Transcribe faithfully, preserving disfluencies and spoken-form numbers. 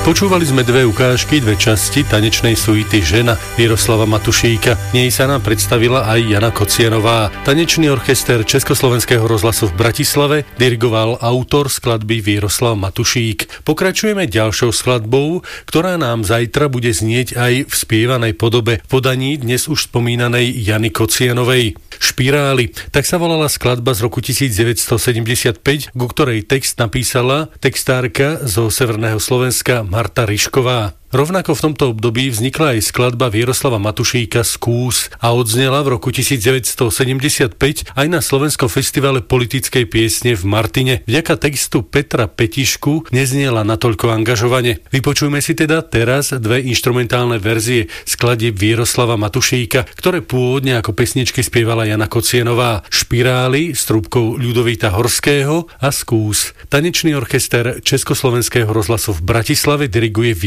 Počúvali sme dve ukážky, dve časti tanečnej suity Žena Víroslava Matušíka. V nej sa nám predstavila aj Jana Kocianová. Tanečný orchester Československého rozhlasu v Bratislave dirigoval autor skladby Víroslav Matušík. Pokračujeme ďalšou skladbou, ktorá nám zajtra bude znieť aj v spievanej podobe v podaní dnes už spomínanej Jany Kocianovej. Špirály, tak sa volala skladba z roku devätnásťsedemdesiatpäť, ku ktorej text napísala textárka zo Severného Slovenska Marta Ryšková. Rovnako v tomto období vznikla aj skladba Víroslava Matušíka Skús a odznela v roku devätnásťsedemdesiatpäť aj na Slovenskom festivale politickej piesne v Martine. Vďaka textu Petra Petišku nezniela natoľko angažovane. Vypočujme si teda teraz dve inštrumentálne verzie skladieb Víroslava Matušíka, ktoré pôvodne ako pesničky spievala Jana Kocianová. Špirály s trúbkou Ľudovíta Horského a Skús. Tanečný orchester Československého rozhlasu v Bratislave diriguje